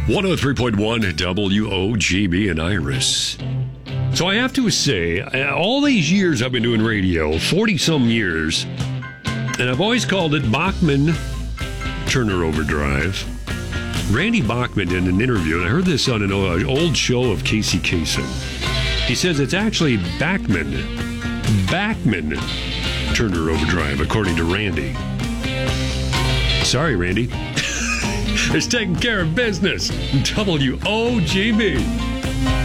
103.1 WOGB in Iris. So I have to say, all these years I've been doing radio, 40-some years, and I've always called it Bachman Turner Overdrive. Randy Bachman in an interview, and I heard this on an old show of Casey Kasem. He says it's actually Bachman Turner Overdrive, according to Randy. Sorry, Randy. It's taking care of business. WOGB.